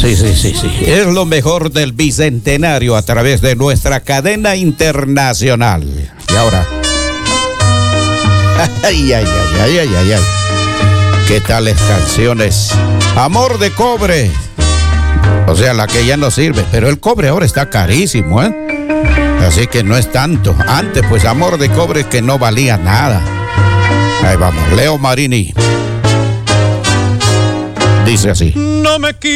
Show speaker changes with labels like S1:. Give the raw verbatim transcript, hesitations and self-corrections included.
S1: Sí, sí, sí, sí. Es lo mejor del Bicentenario a través de nuestra cadena internacional. Y ahora. Ay, ay, ay, ay, ay, ay, ay. ¿Qué tales canciones? Amor de cobre. O sea, la que ya no sirve. Pero el cobre ahora está carísimo, ¿eh? Así que no es tanto. Antes, pues, amor de cobre que no valía nada. Ahí vamos, Leo Marini. Dice así.
S2: No me